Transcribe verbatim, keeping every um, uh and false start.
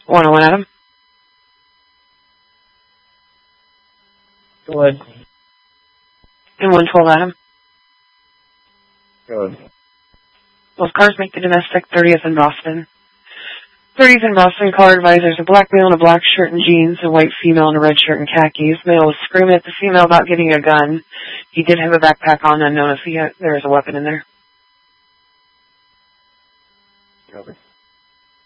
one oh one Adam. Good. And one twelve Adam. Good. Both cars make the domestic, thirtieth in Boston. thirtieth in Boston, caller advisors, a black male in a black shirt and jeans, a white female in a red shirt and khakis. Male was screaming at the female about getting a gun. He did have a backpack on, unknown if he had, there was a weapon in there. Okay.